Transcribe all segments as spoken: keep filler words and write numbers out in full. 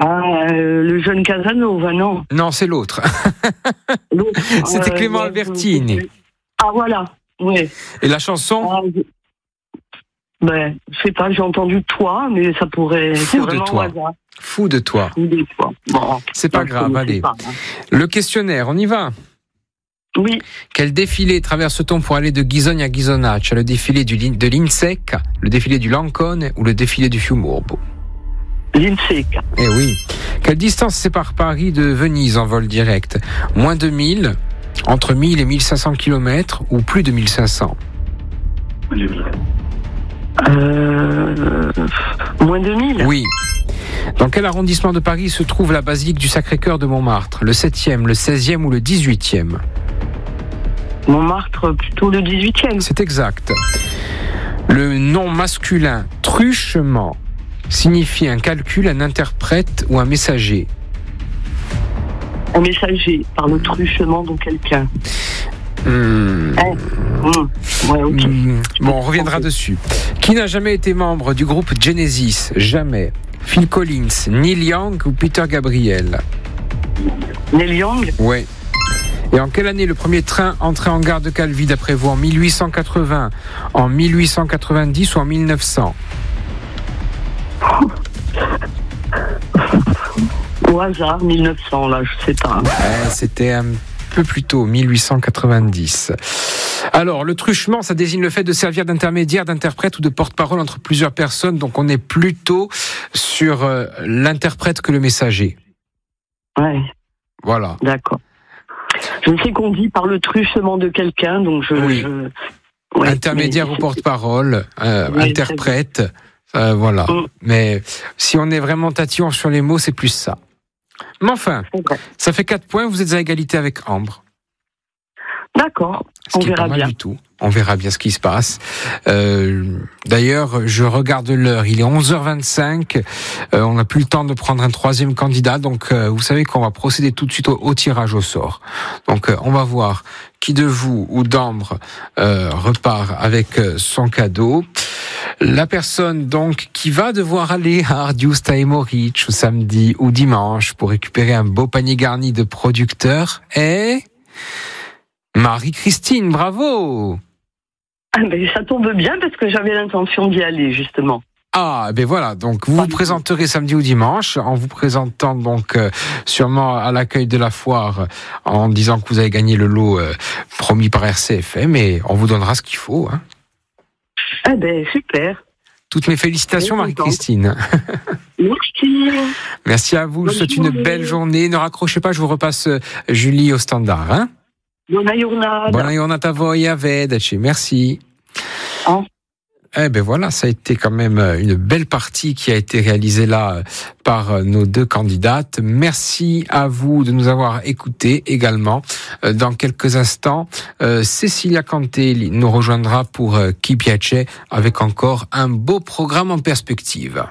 Ah, euh, le jeune Casanova, non. Non, c'est l'autre. L'autre. C'était Euh, Clément ouais, Albertini. Ah, voilà, oui. Et la chanson Ah, je... Ben, je sais pas, j'ai entendu toi, mais ça pourrait... Fou c'est de vraiment toi. au hasard. Fou de toi. Fou de toi. Bon, C'est pas non, je grave, connaissais allez. pas, hein. Le questionnaire, on y va. Oui. Quel défilé traverse-t-on pour aller de Ghisogne à Ghisonaccia? Le défilé du, de l'Insec, le défilé du Lancone ou le défilé du Fiumorbo? L'Insec. Eh oui. Quelle distance sépare Paris de Venise en vol direct? Moins de mille, entre mille et mille cinq cents kilomètres ou plus de mille cinq cents? Euh, moins de mille. Oui. Dans quel arrondissement de Paris se trouve la basilique du Sacré-Cœur de Montmartre? Le septième, le seizième ou le dix-huitième? Montmartre, plutôt le dix-huitième. C'est exact. Le nom masculin truchement signifie un calcul, un interprète ou un messager? Un messager, par le truchement de quelqu'un. Mmh. Hein mmh. Ouais, ok. Mmh. Bon, on reviendra dessus. Qui n'a jamais été membre du groupe Genesis? Jamais. Phil Collins, Neil Young ou Peter Gabriel? Neil Young. Ouais. Et en quelle année le premier train entrait en gare de Calvi d'après vous? En mille huit cent quatre-vingts, en mille huit cent quatre-vingt-dix ou en mille neuf cents? Au hasard, mille neuf cents, là, je sais pas. Ouais, c'était un peu plus tôt, mille huit cent quatre-vingt-dix. Alors, le truchement, ça désigne le fait de servir d'intermédiaire, d'interprète ou de porte-parole entre plusieurs personnes. Donc, on est plutôt sur euh, l'interprète que le messager. Ouais. Voilà. D'accord. Je sais qu'on dit par le truchement de quelqu'un, donc je... Oui. je... Ouais, intermédiaire ou porte-parole, euh, oui, interprète, euh, voilà. Mm. Mais si on est vraiment tatillon sur les mots, c'est plus ça. Mais enfin, Okay. ça fait quatre points, vous êtes à égalité avec Ambre. D'accord, Ce on qui est verra pas mal bien. du tout. On verra bien ce qui se passe. Euh, d'ailleurs, je regarde l'heure. Il est onze heures vingt-cinq. Euh, on n'a plus le temps de prendre un troisième candidat. Donc, euh, vous savez qu'on va procéder tout de suite au, au tirage au sort. Donc, euh, on va voir qui de vous ou d'Ambre euh, repart avec euh, son cadeau. La personne donc qui va devoir aller à Ardiusta e Moric samedi ou dimanche pour récupérer un beau panier garni de producteurs est Marie-Christine. Bravo! Ah, ben, ça tombe bien parce que j'avais l'intention d'y aller, justement. Ah, ben voilà, donc vous vous présenterez samedi ou dimanche en vous présentant donc euh, sûrement à l'accueil de la foire en disant que vous avez gagné le lot euh, promis par R C F M et on vous donnera ce qu'il faut. Hein. Ah ben, super. Toutes mes félicitations, Bien Marie-Christine. Merci. Merci à vous, je vous souhaite une journée. belle journée. Ne raccrochez pas, je vous repasse euh, Julie au standard. Hein. Buona giornata. Buona giornata a voi, a vedeci. Merci. Hein? Eh ben voilà, ça a été quand même une belle partie qui a été réalisée là par nos deux candidates. Merci à vous de nous avoir écoutés également. Dans quelques instants, Cecilia Cantelli nous rejoindra pour Chi Piace avec encore un beau programme en perspective.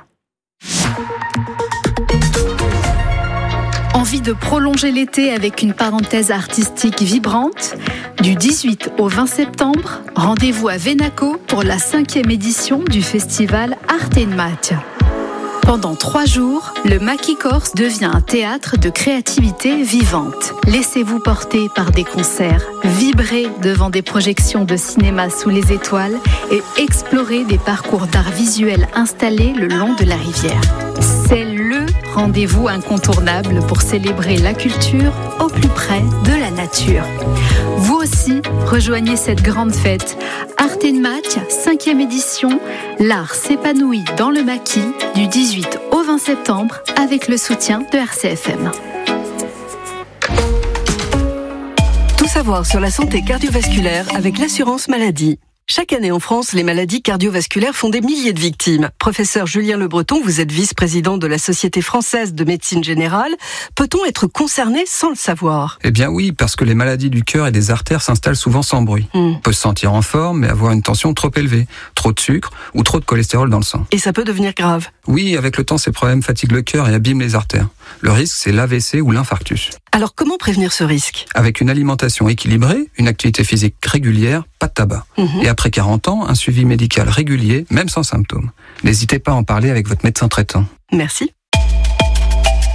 Envie de prolonger l'été avec une parenthèse artistique vibrante? Du dix-huit au vingt septembre, rendez-vous à Venaco pour la cinquième édition du festival Arte in Macchia. Pendant trois jours, le Maquis Corse devient un théâtre de créativité vivante. Laissez-vous porter par des concerts, vibrez devant des projections de cinéma sous les étoiles et explorez des parcours d'art visuel installés le long de la rivière. C'est le rendez-vous incontournable pour célébrer la culture au plus près de la nature. Vous aussi, rejoignez cette grande fête. Arte in Macchia, cinquième édition, l'art s'épanouit dans le Maquis du dix-huit au vingt septembre avec le soutien de R C F M. Tout savoir sur la santé cardiovasculaire avec l'assurance maladie. Chaque année en France, les maladies cardiovasculaires font des milliers de victimes. Professeur Julien Le Breton, vous êtes vice-président de la Société française de médecine générale. Peut-on être concerné sans le savoir? Eh bien oui, parce que les maladies du cœur et des artères s'installent souvent sans bruit. Mm. On peut se sentir en forme, mais avoir une tension trop élevée, trop de sucre ou trop de cholestérol dans le sang. Et ça peut devenir grave? Oui, avec le temps, ces problèmes fatiguent le cœur et abîment les artères. Le risque, c'est l'A V C ou l'infarctus. Alors comment prévenir ce risque? Avec une alimentation équilibrée, une activité physique régulière, pas de tabac. Mm-hmm. Et après quarante ans, un suivi médical régulier, même sans symptômes. N'hésitez pas à en parler avec votre médecin traitant. Merci.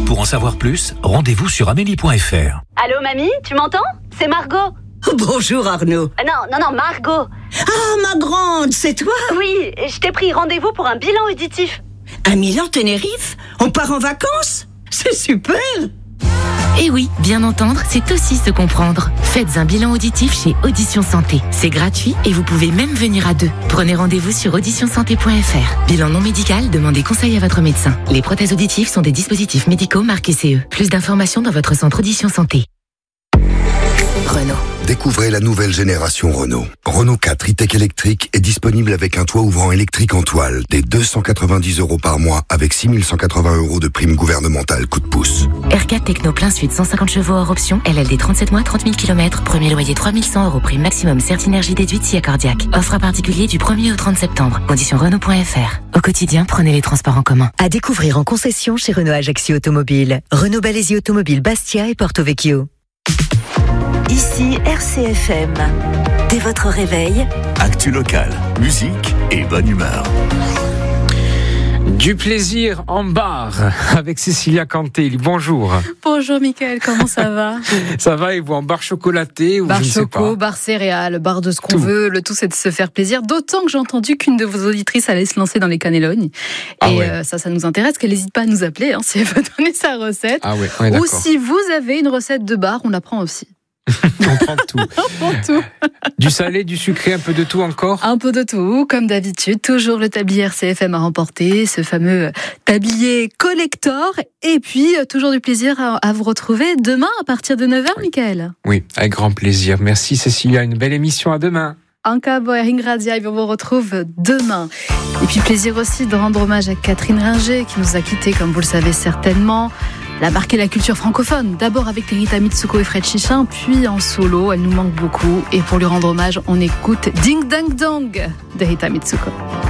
Pour en savoir plus, rendez-vous sur amélie point f r. Allô mamie, tu m'entends? C'est Margot. Bonjour Arnaud. Ah non, non, non, Margot. Ah, ma grande, c'est toi? Oui, je t'ai pris rendez-vous pour un bilan auditif. À Milan, Tenerife? On part en vacances? C'est super! Et oui, bien entendre, c'est aussi se comprendre. Faites un bilan auditif chez Audition Santé. C'est gratuit et vous pouvez même venir à deux. Prenez rendez-vous sur audition santé point f r. Bilan non médical, demandez conseil à votre médecin. Les prothèses auditives sont des dispositifs médicaux marqués C E. Plus d'informations dans votre centre Audition Santé. Renault. Découvrez la nouvelle génération Renault. Renault quatre e-tech électrique est disponible avec un toit ouvrant électrique en toile, dès deux cent quatre-vingt-dix euros par mois avec six mille cent quatre-vingts euros de prime gouvernementale coup de pouce. R quatre Techno plein sud cent cinquante chevaux hors option, L L D trente-sept mois, trente mille kilomètres, premier loyer trois mille cent euros, prime maximum Certinergie déduite si accordiaque. Offre à particulier du premier au trente septembre. Conditions Renault point f r. Au quotidien, prenez les transports en commun. À découvrir en concession chez Renault Ajaccio Automobile, Renault Balaisie Automobile Bastia et Porto Vecchio. Ici R C F M. Dès votre réveil, actu local, musique et bonne humeur. Du plaisir en bar avec Cécilia Cantelli. Bonjour. Bonjour Mickaël, comment ça va? Ça va et vous, en bar chocolaté ou bar je ne sais choco, pas. bar céréales, bar de ce qu'on Tout. veut. Le tout, c'est de se faire plaisir. D'autant que j'ai entendu qu'une de vos auditrices allait se lancer dans les cannellonis. Ah et ouais. euh, ça, ça nous intéresse. Qu'elle n'hésite pas à nous appeler hein, si elle veut donner sa recette. Ah ouais, on est Ou d'accord. si vous avez une recette de bar, on la prend aussi. On prend tout. On prend tout. Du salé, du sucré, un peu de tout encore. Un peu de tout, comme d'habitude. Toujours le tablier R C F M à remporter, ce fameux tablier collector. Et puis, toujours du plaisir à, à vous retrouver demain à partir de neuf heures, oui. Mickaël. Oui, avec grand plaisir. Merci Cécilia, une belle émission, à demain. Anka Boering Radia, et on vous retrouve demain. Et puis plaisir aussi de rendre hommage à Catherine Ringer, qui nous a quittés, comme vous le savez certainement. Elle a marqué la culture francophone, d'abord avec Rita Mitsuko et Fred Chichin, puis en solo, elle nous manque beaucoup. Et pour lui rendre hommage, on écoute Ding Dang Dong de Rita Mitsuko.